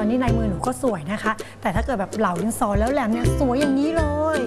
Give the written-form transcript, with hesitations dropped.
นี่ลายมือหนูก็สวยนะคะแต่ถ้าเกิดแบบเหลาดินสอแล้วแหลมเนี่ยสวยอย่างนี้เลย